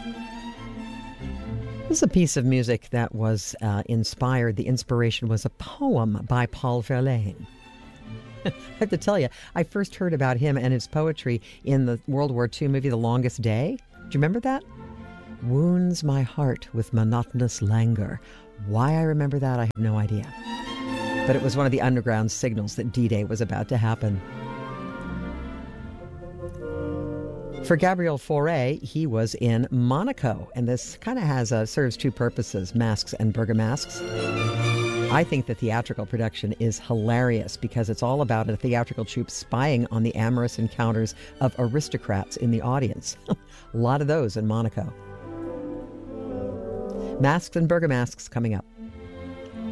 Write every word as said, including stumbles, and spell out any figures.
This is a piece of music that was uh, inspired. The inspiration was a poem by Paul Verlaine. I have to tell you, I first heard about him and his poetry in the World War Two movie The Longest Day. Do you remember that? Wounds my heart with monotonous languor. Why I remember that, I have no idea. But it was one of the underground signals that D-Day was about to happen. For Gabriel Fauré, he was in Monaco, and this kind of has uh, serves two purposes: masks and burgomasks. I think the theatrical production is hilarious because it's all about a theatrical troupe spying on the amorous encounters of aristocrats in the audience. A lot of those in Monaco. Masks and burgomasks coming up.